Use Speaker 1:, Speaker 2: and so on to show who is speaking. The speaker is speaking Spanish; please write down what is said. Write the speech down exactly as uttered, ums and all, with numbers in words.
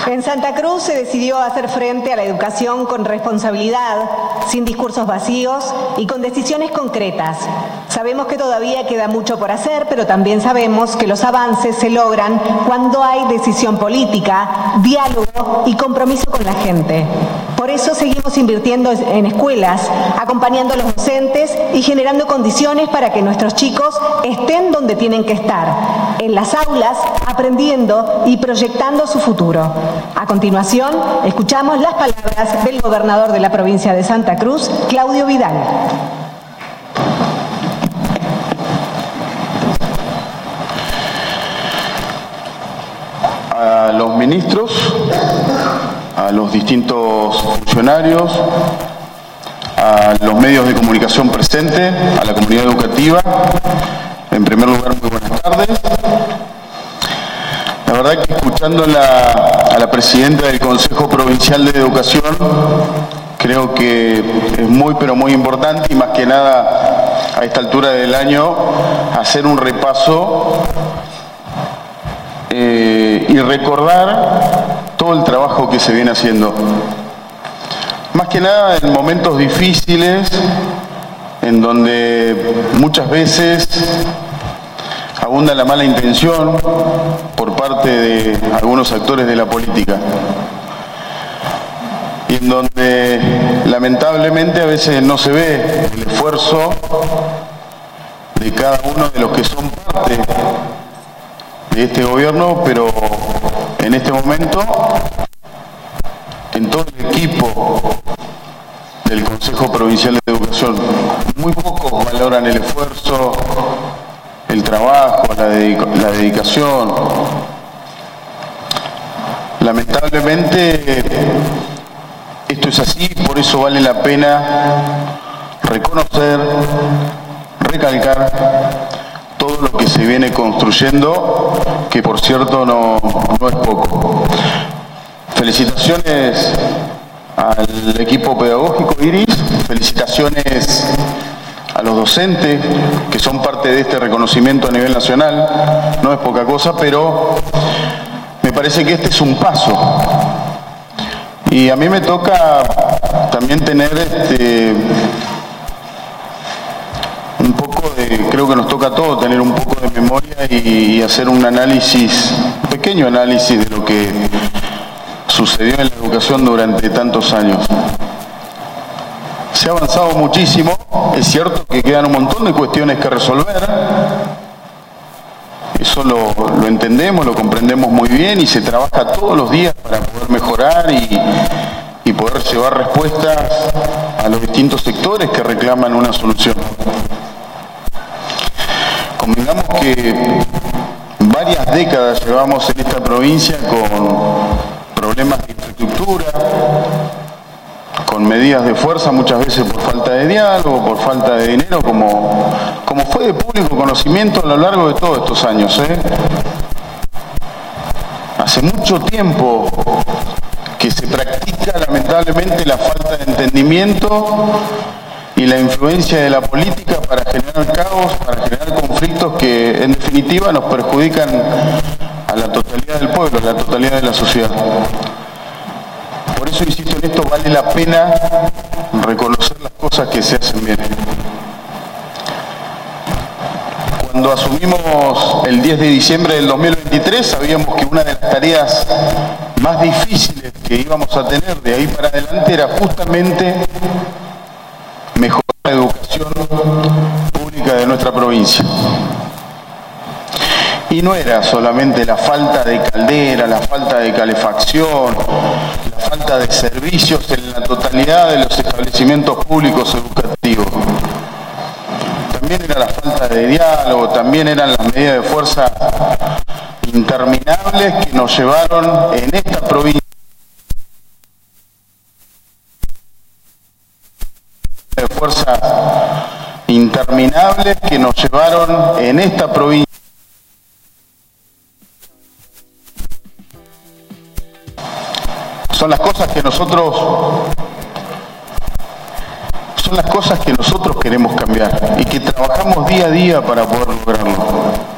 Speaker 1: En Santa Cruz se decidió hacer frente a la educación con responsabilidad, sin discursos vacíos y con decisiones concretas. Sabemos que todavía queda mucho por hacer, pero también sabemos que los avances se logran cuando hay decisión política, diálogo y compromiso con la gente. Por eso seguimos invirtiendo en escuelas, acompañando a los docentes y generando condiciones para que nuestros chicos estén donde tienen que estar, en las aulas, aprendiendo y proyectando su futuro. A continuación, escuchamos las palabras del gobernador de la provincia de Santa Cruz, Claudio Vidal.
Speaker 2: A los ministros, a los distintos funcionarios, a los medios de comunicación presentes, a la comunidad educativa, en primer lugar, muy buenas tardes. La verdad que escuchando la, a la presidenta del Consejo Provincial de Educación, creo que es muy pero muy importante y más que nada a esta altura del año hacer un repaso eh, y recordar todo el trabajo que se viene haciendo. Más que nada en momentos difíciles, en donde muchas veces abunda la mala intención por parte de algunos actores de la política y en donde lamentablemente a veces no se ve el esfuerzo de cada uno de los que son parte de este gobierno, pero en este momento en todo el equipo del Consejo Provincial de Educación muy pocos valoran el esfuerzo, el trabajo, la, dedica, la dedicación. Lamentablemente esto es así, por eso vale la pena reconocer, recalcar todo lo que se viene construyendo, que por cierto no, no es poco. Felicitaciones al equipo pedagógico Iris, felicitaciones a los docentes que son parte de este reconocimiento a nivel nacional. No es poca cosa, pero me parece que este es un paso. Y a mí me toca también tener este, un poco de, creo que nos toca a todos tener un poco de memoria y, y hacer un análisis, un pequeño análisis de lo que sucedió en la educación durante tantos años. Se ha avanzado muchísimo, es cierto que quedan un montón de cuestiones que resolver, eso lo, lo entendemos, lo comprendemos muy bien y se trabaja todos los días para poder mejorar y, y poder llevar respuestas a los distintos sectores que reclaman una solución. Convengamos que varias décadas llevamos en esta provincia con problemas de infraestructura, con medidas de fuerza, muchas veces por falta de diálogo, por falta de dinero, como, como fue de público conocimiento a lo largo de todos estos años. ¿eh? Hace mucho tiempo que se practica lamentablemente la falta de entendimiento y la influencia de la política para generar caos, para generar conflictos que en definitiva nos perjudican a la totalidad del pueblo, a la totalidad de la sociedad. Por eso insisto en esto, vale la pena reconocer las cosas que se hacen bien. Cuando asumimos el diez de diciembre del dos mil veintitrés, sabíamos que una de las tareas más difíciles que íbamos a tener de ahí para adelante era justamente mejorar la educación pública de nuestra provincia. Y no era solamente la falta de caldera, la falta de calefacción, la falta de servicios en la totalidad de los establecimientos públicos educativos. También era la falta de diálogo, también eran las medidas de fuerza interminables que nos llevaron en esta provincia de fuerza interminables que nos llevaron en esta provincia son las cosas que nosotros son las cosas que nosotros queremos cambiar y que trabajamos día a día para poder lograrlo.